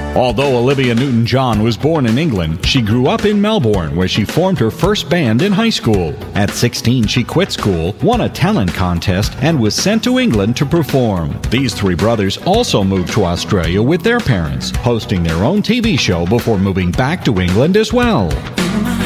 Although Olivia Newton-John was born in England, she grew up in Melbourne, where she formed her first band in high school. At 16, she quit school, won a talent contest, and was sent to England to perform. These three brothers also moved to Australia with their parents, hosting their own TV show before moving back to England as well.